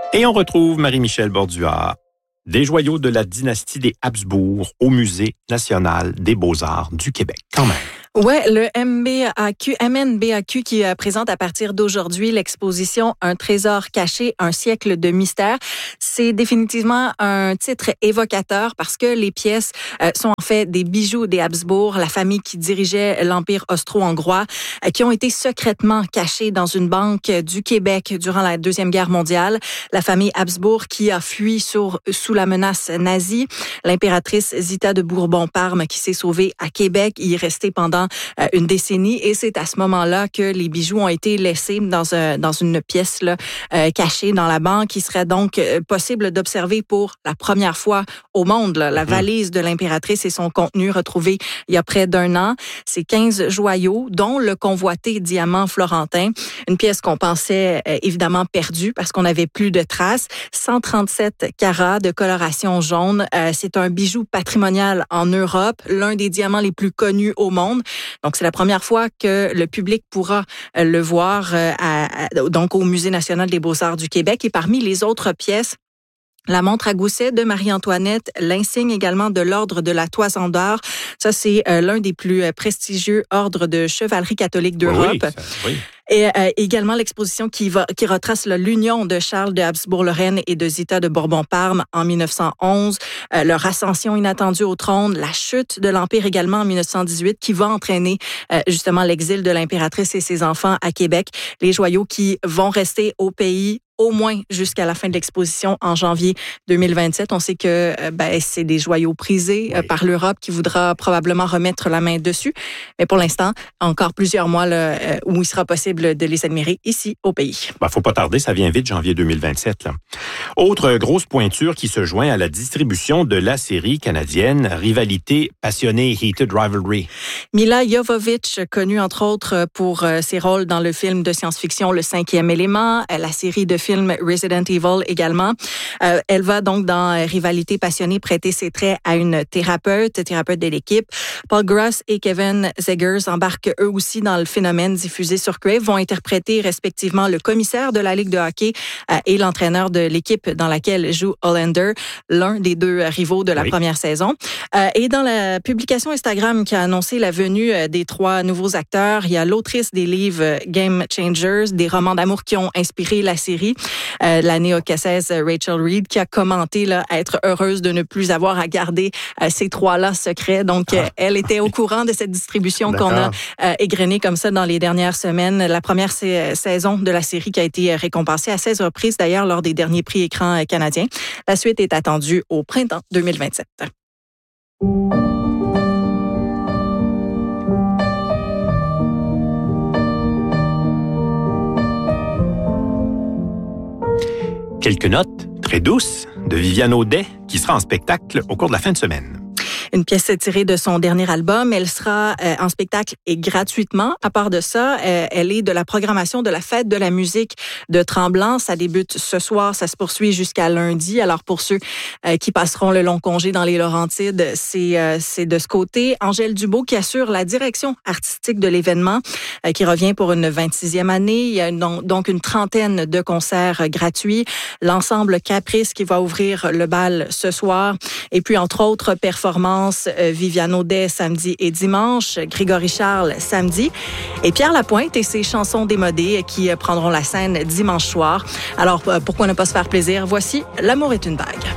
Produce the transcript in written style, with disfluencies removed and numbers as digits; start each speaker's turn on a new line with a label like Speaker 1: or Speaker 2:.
Speaker 1: Et on retrouve Marie-Michel Borduas, des joyaux de la dynastie des Habsbourg au Musée national des beaux-arts du Québec. Quand même.
Speaker 2: Ouais, le MNBAQ qui présente à partir d'aujourd'hui l'exposition Un trésor caché, un siècle de mystère. C'est définitivement un titre évocateur parce que les pièces sont en fait des bijoux des Habsbourg, la famille qui dirigeait l'Empire austro-hongrois, qui ont été secrètement cachés dans une banque du Québec durant la Deuxième Guerre mondiale. La famille Habsbourg qui a fui sous la menace nazie. L'impératrice Zita de Bourbon-Parme qui s'est sauvée à Québec, y est restée pendant une décennie et c'est à ce moment-là que les bijoux ont été laissés dans une pièce là, cachée dans la banque. Il serait donc possible d'observer pour la première fois au monde là, la valise de l'impératrice et son contenu retrouvé il y a près d'un an. C'est 15 joyaux, dont le convoité diamant florentin, une pièce qu'on pensait évidemment perdue parce qu'on n'avait plus de traces. 137 carats de coloration jaune. C'est un bijou patrimonial en Europe, l'un des diamants les plus connus au monde. Donc, c'est la première fois que le public pourra le voir donc au Musée national des beaux-arts du Québec. Et parmi les autres pièces, la montre à gousset de Marie-Antoinette, l'insigne également de l'Ordre de la Toison d'Or. Ça, c'est l'un des plus prestigieux ordres de chevalerie catholique d'Europe.
Speaker 1: Oui.
Speaker 2: Et également l'exposition qui retrace l'union de Charles de Habsbourg-Lorraine et de Zita de Bourbon-Parme en 1911, leur ascension inattendue au trône, la chute de l'Empire également en 1918 qui va entraîner justement l'exil de l'impératrice et ses enfants à Québec. Les joyaux qui vont rester au pays au moins jusqu'à la fin de l'exposition en janvier 2027. On sait que c'est des joyaux prisés par l'Europe qui voudra probablement remettre la main dessus. Mais pour l'instant, encore plusieurs mois où il sera possible de les admirer ici au pays.
Speaker 1: Faut pas tarder, ça vient vite, janvier 2027. Là. Autre grosse pointure qui se joint à la distribution de la série canadienne Rivalité passionnée, Heated Rivalry.
Speaker 2: Mila Jovovich, connue entre autres pour ses rôles dans le film de science-fiction Le Cinquième élément, la série de films Resident Evil également. Elle va donc dans Rivalité passionnée prêter ses traits à une thérapeute de l'équipe. Paul Gross et Kevin Zegers embarquent eux aussi dans le phénomène diffusé sur Crave, vont interpréter respectivement le commissaire de la Ligue de hockey et l'entraîneur de l'équipe dans laquelle joue Hollander, l'un des deux rivaux de la première saison. Et dans la publication Instagram qui a annoncé la venue des 3 nouveaux acteurs, il y a l'autrice des livres Game Changers, des romans d'amour qui ont inspiré la série, la néo-écossaise Rachel Reed, qui a commenté être heureuse de ne plus avoir à garder ces 3-là secrets. Donc, elle était au courant de cette distribution qu'on a égrenée comme ça dans les dernières semaines. La première saison de la série qui a été récompensée à 16 reprises d'ailleurs lors des derniers prix écrans canadiens. La suite est attendue au printemps 2027.
Speaker 1: Quelques notes très douces de Viviane Audet qui sera en spectacle au cours de la fin de semaine.
Speaker 2: Une pièce tirée de son dernier album. Elle sera en spectacle et gratuitement. À part de ça, elle est de la programmation de la Fête de la musique de Tremblant. Ça débute ce soir, ça se poursuit jusqu'à lundi. Alors pour ceux qui passeront le long congé dans les Laurentides, c'est de ce côté. Angèle Dubois qui assure la direction artistique de l'événement, qui revient pour une 26e année. Il y a donc une trentaine de concerts gratuits. L'ensemble Caprice qui va ouvrir le bal ce soir. Et puis entre autres performances, Viviane Audet samedi et dimanche, Grégory Charles samedi et Pierre Lapointe et ses chansons démodées qui prendront la scène dimanche soir. Alors pourquoi ne pas se faire plaisir? Voici L'amour est une bague.